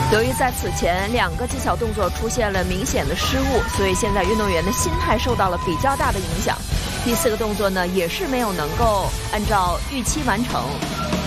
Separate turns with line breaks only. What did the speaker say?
由于在此前2个技巧动作出现了明显的失误，所以现在运动员的心态受到了比较大的影响。第4个动作呢，也是没有能够按照预期完成。